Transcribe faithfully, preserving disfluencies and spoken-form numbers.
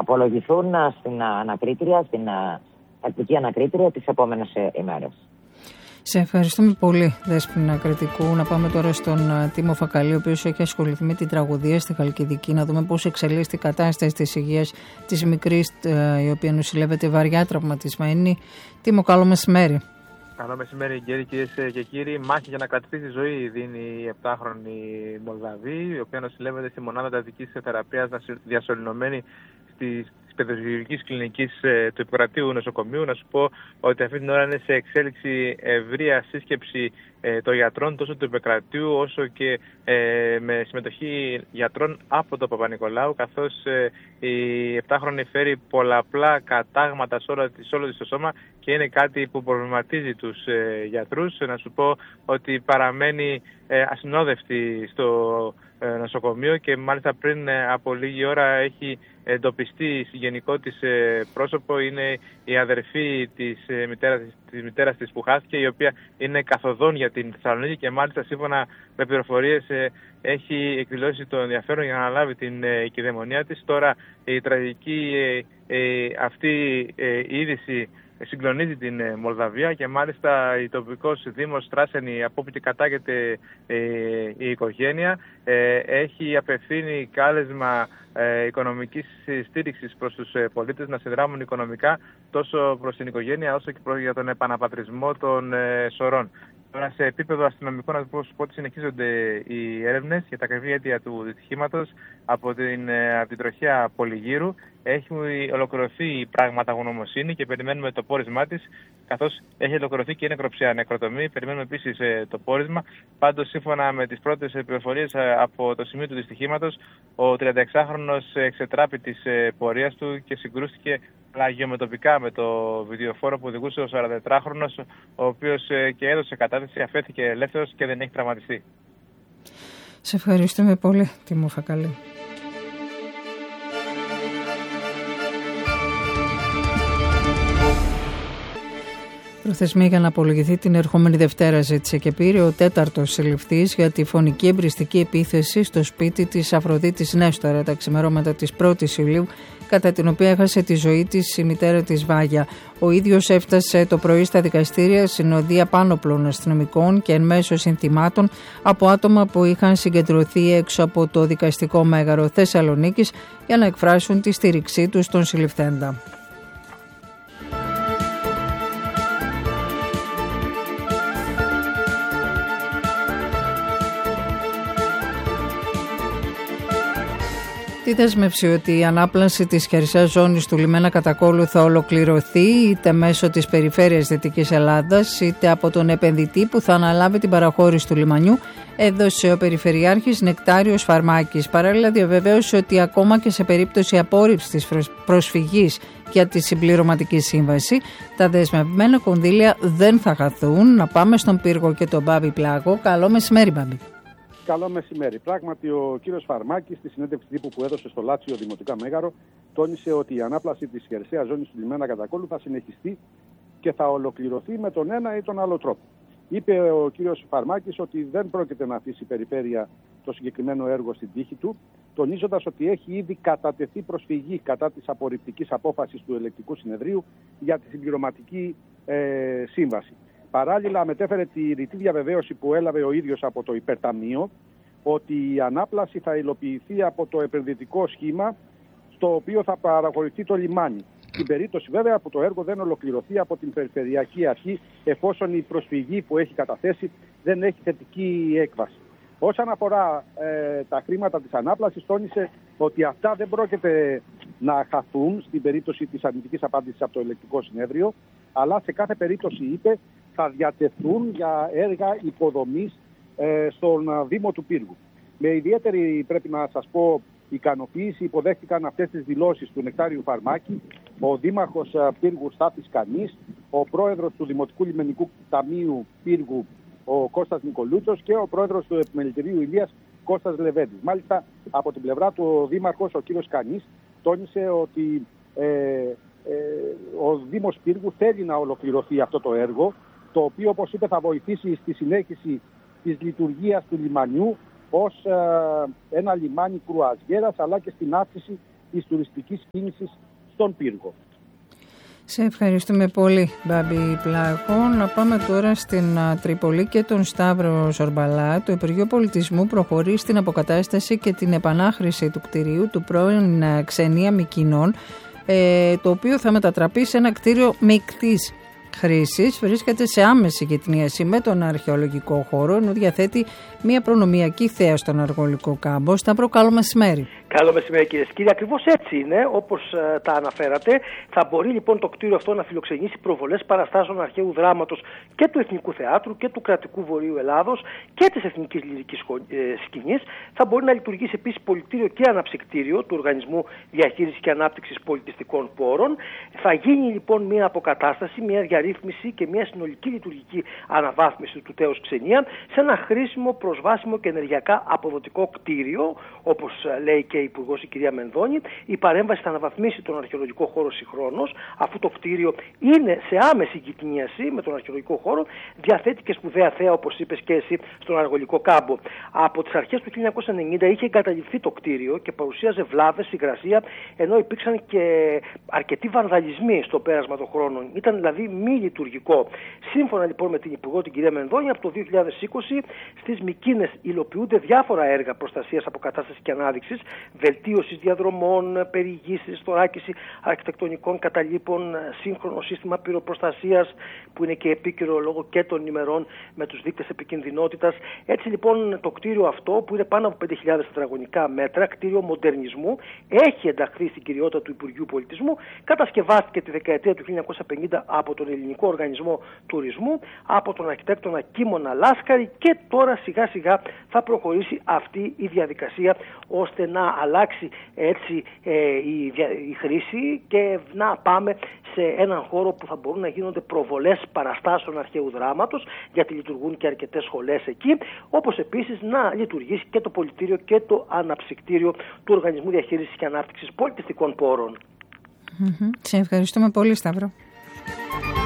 απολογηθούν στην ανακρίτρια, στην τακτική ανακρίτρια τις επόμενες ημέρες. Σε ευχαριστούμε πολύ, Δέσποινα Κρητικού. Να πάμε τώρα στον Τίμο Φακαλή, ο οποίος έχει ασχοληθεί με την τραγωδία στη Χαλκιδική, να δούμε πώς εξελίσσεται η κατάσταση της υγείας της μικρής, η οποία νοσηλεύεται βαριά τραυματισμένη. Τίμο, καλό μεσημέρι. Καλό μεσημέρι, κυρίες και κύριοι. Μάχη για να κρατηθεί στη ζωή δίνει η επτάχρονη Μολδαβή, η οποία νοσηλεύεται στη μονάδα εντατικής θεραπείας διασωληνωμένη στη παιδοχειρουργικής κλινικής του Επικρατείου Νοσοκομείου. Να σου πω ότι αυτή την ώρα είναι σε εξέλιξη ευρεία σύσκεψη ε, των γιατρών τόσο του Επικρατείου όσο και ε, με συμμετοχή γιατρών από το Παπα-Νικολάου, καθώς ε, η επτάχρονη φέρει πολλαπλά κατάγματα σε όλο, σε όλο το σώμα και είναι κάτι που προβληματίζει τους ε, γιατρούς. Να σου πω ότι παραμένει ε, ασυνόδευτη στο ε, νοσοκομείο και μάλιστα πριν ε, από λίγη ώρα έχει εντοπιστεί συγγενικό της ε, πρόσωπο. Είναι η αδερφή της, ε, μητέρας, της μητέρας της που χάθηκε, η οποία είναι καθοδόν για την Θεσσαλονίκη και μάλιστα σύμφωνα με πληροφορίες ε, έχει εκδηλώσει το ενδιαφέρον για να αναλάβει την ε, οικειδαιμονία της. Τώρα η τραγική ε, ε, αυτή ε, είδηση συγκλονίζει την Μολδαβία και μάλιστα η τοπικός δήμος Στράσενη, από όπου κατάγεται ε, η οικογένεια, ε, έχει απευθύνει κάλεσμα ε, οικονομικής στήριξης προς τους ε, πολίτες να συνδράμουν οικονομικά τόσο προς την οικογένεια όσο και προς, για τον επαναπατρισμό των ε, σωρών. Τώρα σε επίπεδο αστυνομικό να πω ότι συνεχίζονται οι έρευνες για τα ακριβή αίτια του δυστυχήματος από την, από την τροχέα Πολυγύρου. Έχει ολοκληρωθεί η πραγματογνωμοσύνη και περιμένουμε το πόρισμά της, καθώς έχει ολοκληρωθεί και η νεκροψία νεκροτομή. Περιμένουμε επίσης το πόρισμα. Πάντως, σύμφωνα με τις πρώτες πληροφορίες από το σημείο του δυστυχήματος, ο τριανταεξάχρονος εξετράπη της πορείας του και συγκρούστηκε πλαγιομετωπικά με το βιντεοφόρο που οδηγούσε ο σαραντατετράχρονος, ο οποίος και έδωσε κατάθεση, αφέθηκε ελεύθερος και δεν έχει τραυματιστεί. Σε ευχαριστούμε πολύ, Τίμο Φακαλή. Προθεσμία για να απολογηθεί την ερχόμενη Δευτέρα ζήτησε και πήρε ο τέταρτος συλληφθής για τη φωνική εμπριστική επίθεση στο σπίτι της Αφροδίτης Νέστορα τα ξημερώματα της πρώτης Ιουλίου, κατά την οποία έχασε τη ζωή της η μητέρα της Βάγια. Ο ίδιος έφτασε το πρωί στα δικαστήρια συνοδεία πάνωπλων αστυνομικών και εν μέσω συνθημάτων από άτομα που είχαν συγκεντρωθεί έξω από το δικαστικό μέγαρο Θεσσαλονίκης για να εκφράσουν τη στήριξή τους στον συλληφθέντα. Τη δέσμευση ότι η ανάπλαση της χερσαίας ζώνης του λιμένα Κατακόλλου θα ολοκληρωθεί είτε μέσω της περιφέρειας Δυτικής Ελλάδας είτε από τον επενδυτή που θα αναλάβει την παραχώρηση του λιμανιού, έδωσε ο Περιφερειάρχης Νεκτάριος Φαρμάκης. Παράλληλα διαβεβαίωσε ότι ακόμα και σε περίπτωση απόρριψης της προσφυγής για τη συμπληρωματική σύμβαση, τα δεσμευμένα κονδύλια δεν θα χαθούν. Να πάμε στον Πύργο και τον Μπάμπη Πλάγο. Καλό μεσημέρι, Μπάμπη. Καλό μεσημέρι. Πράγματι, ο κύριος Φαρμάκης, στη συνέντευξη τύπου που έδωσε στο Λάτσιο Δημοτικά Μέγαρο, τόνισε ότι η ανάπλαση της χερσαίας ζώνης του λιμένα Κατακόλλου θα συνεχιστεί και θα ολοκληρωθεί με τον ένα ή τον άλλο τρόπο. Είπε ο κύριος Φαρμάκης ότι δεν πρόκειται να αφήσει η περιφέρεια το συγκεκριμένο έργο στην τύχη του, τονίζοντας ότι έχει ήδη κατατεθεί προσφυγή κατά της απορριπτικής απόφασης του Ελεκτικού Συνεδρίου για τη συμπληρωματική ε, σύμβαση. Παράλληλα, μετέφερε τη ρητή διαβεβαίωση που έλαβε ο ίδιος από το υπερταμείο ότι η ανάπλαση θα υλοποιηθεί από το επενδυτικό σχήμα στο οποίο θα παραχωρηθεί το λιμάνι. Στην περίπτωση βέβαια που το έργο δεν ολοκληρωθεί από την Περιφερειακή Αρχή, εφόσον η προσφυγή που έχει καταθέσει δεν έχει θετική έκβαση. Όσον αφορά ε, τα χρήματα της ανάπλασης, τόνισε ότι αυτά δεν πρόκειται να χαθούν στην περίπτωση της αρνητικής απάντησης από το Ελεκτικό Συνέδριο, αλλά σε κάθε περίπτωση, είπε, θα διατεθούν για έργα υποδομής ε, στον Δήμο του Πύργου. Με ιδιαίτερη, πρέπει να σας πω, ικανοποίηση υποδέχτηκαν αυτές τις δηλώσεις του Νεκτάριου Φαρμάκη ο Δήμαρχος Πύργου Στάθης Κανής, ο Πρόεδρος του Δημοτικού Λιμενικού Ταμείου Πύργου ο Κώστας Νικολούτσος και ο Πρόεδρος του Επιμελητηρίου Ηλίας Κώστας Λεβέντης. Μάλιστα, από την πλευρά του ο Δήμαρχος, ο κύριος Κανής, τόνισε ότι ε, ε, ο Δήμος Πύργου θέλει να ολοκληρωθεί αυτό το έργο, το οποίο, όπως είπε, θα βοηθήσει στη συνέχιση της λειτουργίας του λιμανιού ως ε, ένα λιμάνι κρουαζιέρας, αλλά και στην αύξηση της τουριστικής κίνησης στον πύργο. Σε ευχαριστούμε πολύ, Μπάμπη Πλάχο. Να πάμε τώρα στην Τρίπολη και τον Σταύρο Ζορμπαλά. Το Υπουργείο Πολιτισμού προχωρεί στην αποκατάσταση και την επανάχρηση του κτηρίου του πρώην Ξενία Μυκηνών, το οποίο θα μετατραπεί σε ένα κτίριο μεικτής χρήσης. Βρίσκεται σε άμεση γειτονίαση με τον αρχαιολογικό χώρο, ενώ διαθέτει μια προνομιακή θέα στον αργολικό κάμπο. Σταύρο, καλό μεσημέρι. Καλό μεσημέρι, κυρίες και κύριοι. Ακριβώς έτσι είναι, όπως ε, τα αναφέρατε. Θα μπορεί λοιπόν το κτίριο αυτό να φιλοξενήσει προβολές παραστάσεων αρχαίου δράματος και του Εθνικού Θεάτρου και του Κρατικού Βορείου Ελλάδος και της Εθνικής Λυρικής ε, Σκηνής. Θα μπορεί να λειτουργήσει επίσης πολιτήριο και αναψυκτήριο του Οργανισμού Διαχείρισης και Ανάπτυξης Πολιτιστικών Πόρων. Θα γίνει λοιπόν μια αποκατάσταση, μια διαρρύθμιση και μια συνολική λειτουργική αναβάθμιση του τέως Ξενία σε ένα χρήσιμο, προσβάσιμο και ενεργειακά αποδοτικό κτίριο, όπως λέει και η Υπουργός η κυρία Μενδώνη. Η παρέμβαση θα αναβαθμίσει τον αρχαιολογικό χώρο συγχρόνως, αφού το κτίριο είναι σε άμεση γειτονίαση με τον αρχαιολογικό χώρο, διαθέτει και σπουδαία θέα, όπως είπες και εσύ, στον αργολικό κάμπο. Από τις αρχές του χίλια εννιακόσια ενενήντα είχε εγκαταλειφθεί το κτίριο και παρουσίαζε βλάβες, υγρασία, ενώ υπήρξαν και αρκετοί βανδαλισμοί στο πέρασμα των χρόνων. Ήταν δηλαδή μη λειτουργικό. Σύμφωνα λοιπόν με την Υπουργό την κυρία Μενδώνη, από το δύο χιλιάδες είκοσι στις Μυκήνες υλοποιούνται διάφορα έργα προστασίας, αποκατάστασης και ανάδειξης, βελτίωσης διαδρομών, περιηγήσεις, θωράκιση αρχιτεκτονικών καταλήπων, σύγχρονο σύστημα πυροπροστασίας που είναι και επίκαιρο λόγω και των ημερών με τους δείκτες επικινδυνότητας. Έτσι λοιπόν το κτίριο αυτό, που είναι πάνω από πέντε χιλιάδες τετραγωνικά μέτρα, κτίριο μοντερνισμού, έχει ενταχθεί στην κυριότητα του Υπουργείου Πολιτισμού, κατασκευάστηκε τη δεκαετία του χίλια εννιακόσια πενήντα από τον Ελληνικό Οργανισμό Τουρισμού, από τον αρχιτέκτονα Κίμωνα Λάσκαρη, και τώρα σιγά σιγά θα προχωρήσει αυτή η διαδικασία ώστε να αλλάξει έτσι ε, η, η χρήση και να πάμε σε έναν χώρο που θα μπορούν να γίνονται προβολές παραστάσεων αρχαίου δράματος, γιατί λειτουργούν και αρκετές σχολές εκεί, όπως επίσης να λειτουργήσει και το πολιτήριο και το αναψυκτήριο του Οργανισμού Διαχείρισης και Ανάπτυξης Πολιτιστικών Πόρων. Mm-hmm. Σε ευχαριστούμε πολύ, Σταύρο.